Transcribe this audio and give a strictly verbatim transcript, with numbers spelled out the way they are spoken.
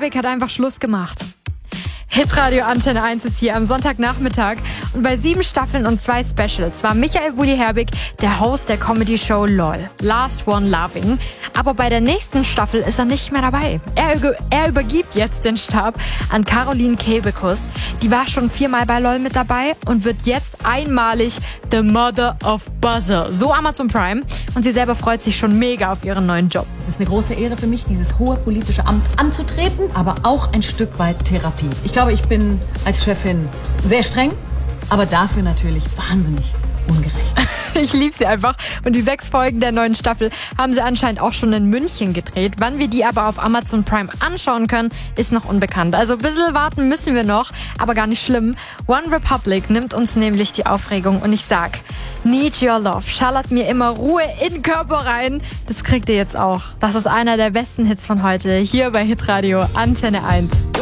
Herbig hat einfach Schluss gemacht. Hitradio Antenne eins ist hier am Sonntagnachmittag und bei sieben Staffeln und zwei Specials war Michael Bulli-Herbig der Host der Comedy-Show LOL, Last One Laughing. Aber bei der nächsten Staffel ist er nicht mehr dabei. Er, er übergibt jetzt den Stab an Caroline Kebekus. Die war schon viermal bei LOL mit dabei und wird jetzt einmalig The Mother of Buzzer. So Amazon Prime. Und sie selber freut sich schon mega auf ihren neuen Job. Es ist eine große Ehre für mich, dieses hohe politische Amt anzutreten, aber auch ein Stück weit Therapie. Ich glaube, ich bin als Chefin sehr streng, aber dafür natürlich wahnsinnig ungerecht. Ich liebe sie einfach. Und die sechs Folgen der neuen Staffel haben sie anscheinend auch schon in München gedreht. Wann wir die aber auf Amazon Prime anschauen können, ist noch unbekannt. Also ein bisschen warten müssen wir noch, aber gar nicht schlimm. One Republic nimmt uns nämlich die Aufregung und ich sag, Need Your Love schallert mir immer Ruhe in den Körper rein. Das kriegt ihr jetzt auch. Das ist einer der besten Hits von heute, hier bei Hitradio Antenne eins.